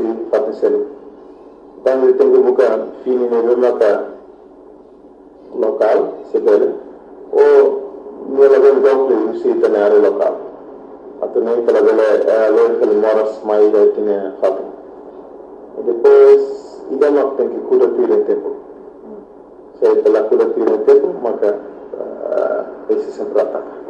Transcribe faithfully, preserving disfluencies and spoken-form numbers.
fatiselu tangi tengu buka fini ne maka local sebele o nela ben dokle usi tanare local atau nem pela bela loja que moras mais aí tinha fato e depois ida mak tem que cuidar do tempo se pela cuidar do tempo maka esse sempre ataca